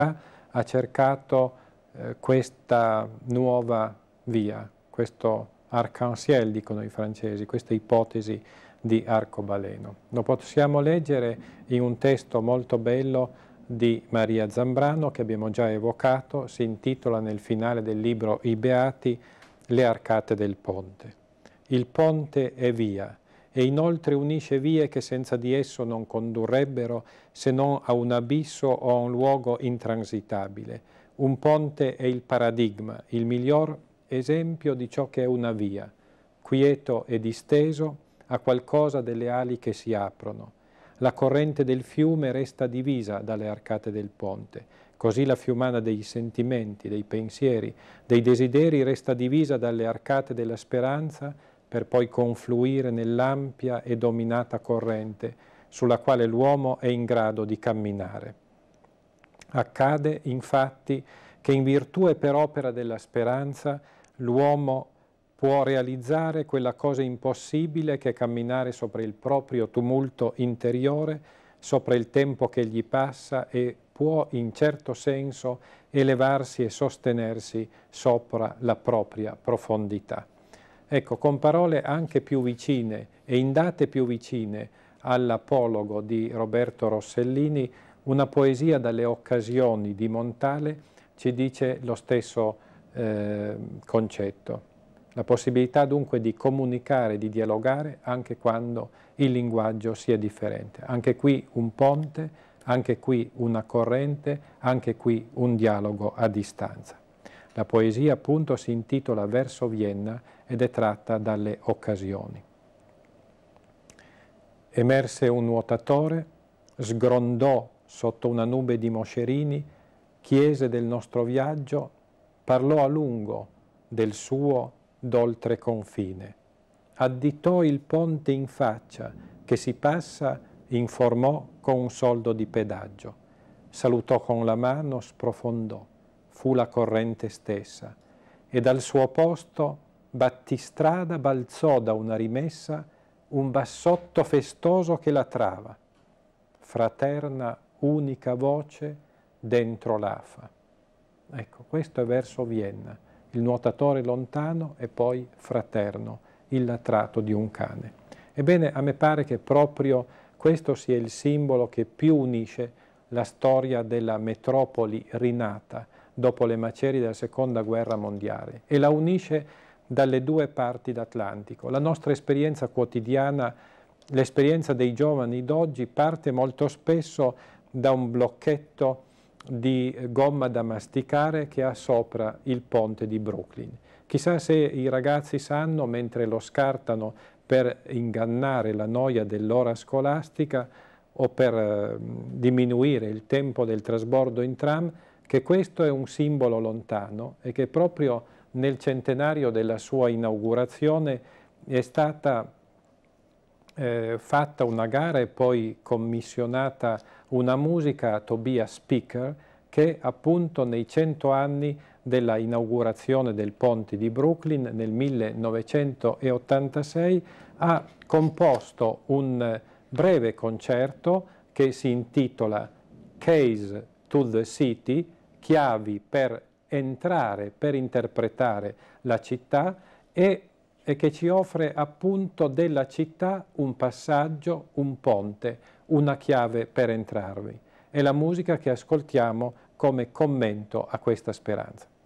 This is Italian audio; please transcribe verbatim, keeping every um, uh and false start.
ha cercato eh, questa nuova via, questo arc-en-ciel, dicono i francesi, questa ipotesi di arcobaleno. Lo possiamo leggere in un testo molto bello di Maria Zambrano, che abbiamo già evocato, si intitola nel finale del libro I Beati, Le arcate del ponte. Il ponte è via, e inoltre unisce vie che senza di esso non condurrebbero se non a un abisso o a un luogo intransitabile. Un ponte è il paradigma, il miglior esempio di ciò che è una via, quieto e disteso, a qualcosa delle ali che si aprono. La corrente del fiume resta divisa dalle arcate del ponte, così la fiumana dei sentimenti, dei pensieri, dei desideri resta divisa dalle arcate della speranza, per poi confluire nell'ampia e dominata corrente sulla quale l'uomo è in grado di camminare. Accade, infatti, che in virtù e per opera della speranza l'uomo può realizzare quella cosa impossibile che è camminare sopra il proprio tumulto interiore, sopra il tempo che gli passa, e può in certo senso elevarsi e sostenersi sopra la propria profondità. Ecco, con parole anche più vicine e in date più vicine all'apologo di Roberto Rossellini, una poesia dalle occasioni di Montale ci dice lo stesso eh, concetto. La possibilità dunque di comunicare, di dialogare anche quando il linguaggio sia differente. Anche qui un ponte, anche qui una corrente, anche qui un dialogo a distanza. La poesia appunto si intitola Verso Vienna ed è tratta dalle occasioni. Emerse un nuotatore, sgrondò sotto una nube di moscerini, chiese del nostro viaggio, parlò a lungo del suo d'oltre confine. Additò il ponte in faccia che si passa, informò con un soldo di pedaggio. Salutò con la mano, sprofondò, fu la corrente stessa, e dal suo posto battistrada balzò da una rimessa un bassotto festoso che la trava, fraterna unica voce dentro l'afa. Ecco, questo è Verso Vienna, il nuotatore lontano e poi fraterno, il latrato di un cane. Ebbene, a me pare che proprio questo sia il simbolo che più unisce la storia della metropoli rinata dopo le macerie della Seconda Guerra Mondiale e la unisce dalle due parti d'Atlantico. La nostra esperienza quotidiana, l'esperienza dei giovani d'oggi parte molto spesso da un blocchetto di gomma da masticare che ha sopra il ponte di Brooklyn. Chissà se i ragazzi sanno, mentre lo scartano per ingannare la noia dell'ora scolastica o per eh, diminuire il tempo del trasbordo in tram, che questo è un simbolo lontano e che proprio nel centenario della sua inaugurazione è stata eh, fatta una gara e poi commissionata una musica a Tobias Speaker che appunto nei cento anni della inaugurazione del ponte di Brooklyn nel millenovecentottantasei ha composto un breve concerto che si intitola Keys to the City, chiavi per entrare, per interpretare la città e, e che ci offre appunto della città un passaggio, un ponte, una chiave per entrarvi. È la musica che ascoltiamo come commento a questa speranza.